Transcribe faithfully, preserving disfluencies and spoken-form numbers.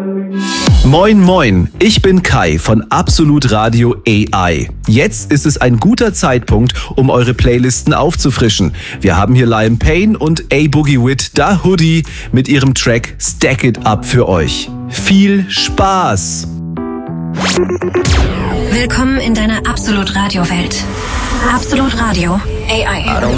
Moin moin, ich bin Kai von Absolut Radio A I. Jetzt ist es ein guter Zeitpunkt, um eure Playlisten aufzufrischen. Wir haben hier Liam Payne und A-Boogie Wit Da Hoodie mit ihrem Track Stack It Up für euch. Viel Spaß! Willkommen in deiner Absolut Radio Welt. Absolut Radio A I.